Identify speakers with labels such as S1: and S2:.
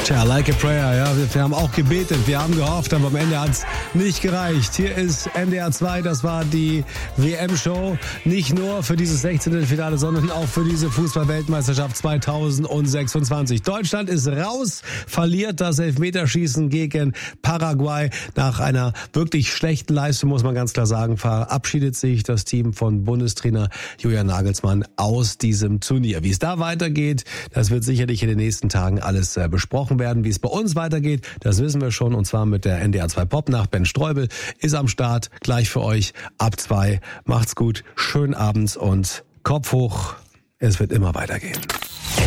S1: Tja, like a prayer, ja. Wir haben auch gebetet, wir haben gehofft, aber am Ende hat es nicht gereicht. Hier ist NDR 2, das war die WM-Show. Nicht nur für dieses 16. Finale, sondern auch für diese Fußball-Weltmeisterschaft 2026. Deutschland ist raus, verliert das Elfmeterschießen gegen Paraguay. Nach einer wirklich schlechten Leistung, muss man ganz klar sagen, verabschiedet sich das Team von Bundestrainer Julian Nagelsmann aus diesem Turnier. Wie es da weitergeht, das wird sicherlich in den nächsten Tagen alles besprochen werden. Wie es bei uns weitergeht, das wissen wir schon, und zwar mit der NDR 2 Popnacht. Ben Streubel ist am Start, gleich für euch ab 2. Macht's gut, schönen Abend und Kopf hoch, es wird immer weitergehen.